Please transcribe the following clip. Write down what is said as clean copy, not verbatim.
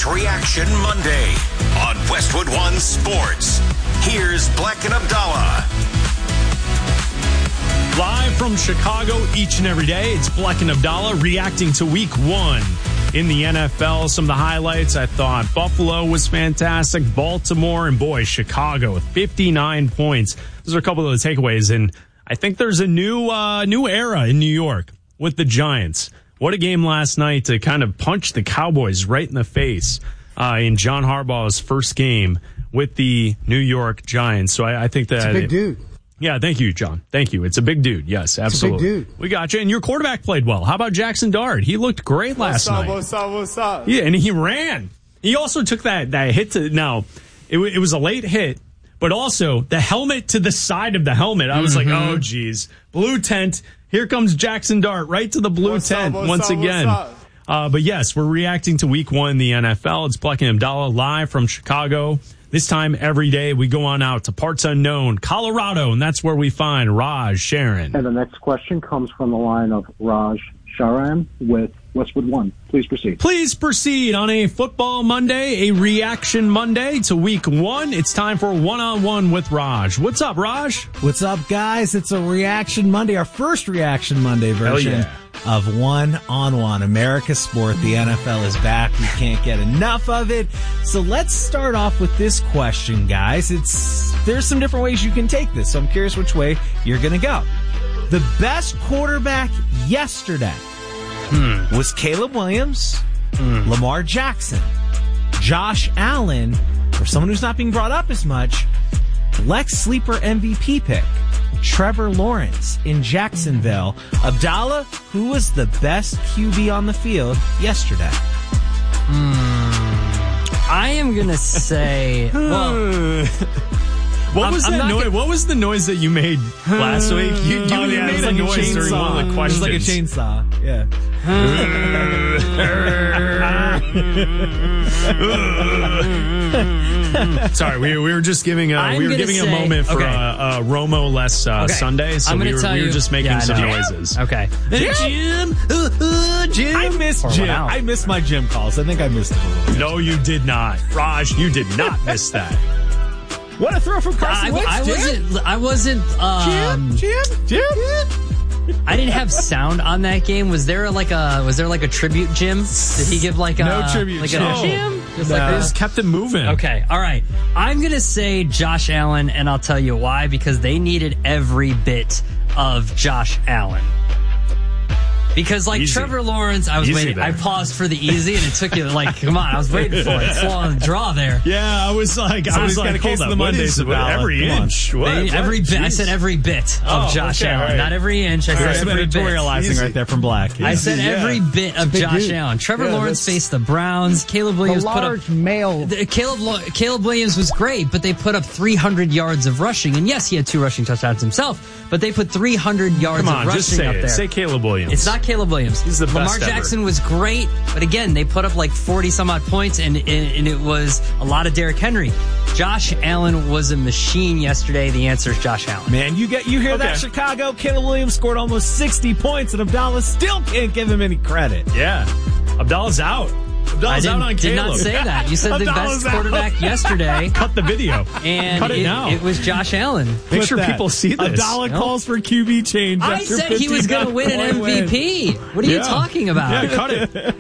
Reaction Monday on Westwood One Sports. Here's Black and Abdallah. Live from Chicago each and every day, it's Black and Abdallah reacting to week 1 in the NFL. Some of the highlights, I thought Buffalo was fantastic, Baltimore, and boy, Chicago with 59 points. Those are a couple of the takeaways, and I think there's a new era in New York with the Giants. What a game last night to kind of punch the Cowboys right in the face in John Harbaugh's first game with the New York Giants. So I think that... It's a big dude. Yeah, thank you, John. Thank you. It's a big dude. Yes, absolutely. It's a big dude. We got you. And your quarterback played well. How about Jackson Dart? He looked great last night. What's up? Yeah, and he ran. He also took that hit to... Now, it was a late hit, but also the helmet to the side of the helmet. I was like, oh, geez. Blue tent. Here comes Jackson Dart right to the blue tent once again. But yes, we're reacting to week 1 in the NFL. It's Black and Abdallah live from Chicago. This time every day we go on out to parts unknown, Colorado, and that's where we find Raj Sharon. And the next question comes from the line of Raj Sharan with Westwood One. Please proceed. Please proceed on a football Monday, a reaction Monday to week 1. It's time for one-on-one with Raj. What's up, Raj? What's up, guys? It's a reaction Monday, our first reaction Monday version of one-on-one. America's sport. The NFL is back. We can't get enough of it. So let's start off with this question, guys. There's some different ways you can take this, so I'm curious which way you're going to go. The best quarterback yesterday was Caleb Williams, Lamar Jackson, Josh Allen, or someone who's not being brought up as much, Lex Sleeper MVP pick, Trevor Lawrence in Jacksonville. Abdallah, who was the best QB on the field yesterday? I am going to say, What was that noise? What was the noise that you made last week? You made a noise during one of the questions. It was like a chainsaw. Yeah. Sorry, we were just giving a moment for Romo less Sunday, so we were just making some noises. Okay. Jim! I missed Jim. I missed my Jim calls. I think I missed it a little bit. No, you did not. Raj, you did not miss that. What a throw from Carson Wentz, I wasn't. Jim. I didn't have sound on that game. Was there like a tribute, Jim? Did he give like a no tribute? Like Jim. a Jim? Just they just kept it moving. Okay, all right. I'm gonna say Josh Allen, and I'll tell you why. Because they needed every bit of Josh Allen. Because like easy. Trevor Lawrence, I was waiting. I paused for the easy, and it took you like, come on, I was waiting for it. It's on the draw there. Yeah, I was like, hold up, Mondays every inch. Every bit. I said every bit of Josh Allen, right. Not every inch. I said every bit. Editorializing right there from Black. I said every bit of Josh Allen. Trevor Lawrence faced the Browns. Caleb Williams put up Caleb Williams was great, but they put up 300 yards of rushing, and yes, he had 2 rushing touchdowns himself, but they put 300 yards of rushing just say up it. there. Say Caleb Williams. It's not Caleb Williams. He's the best Lamar Jackson was great, but again, they put up like 40-some-odd points, and it was a lot of Derrick Henry. Josh Allen was a machine yesterday. The answer is Josh Allen. Man, you hear that, Chicago? Caleb Williams scored almost 60 points, and Abdallah still can't give him any credit. Yeah. Abdallah's out. Abdallah's out on Caleb. Did not say that. You said the best quarterback yesterday. Cut the video. And cut it now. It was Josh Allen. Make sure people see this. Abdallah calls for QB change. I said he was going to win an MVP. What are you talking about? Yeah, cut it.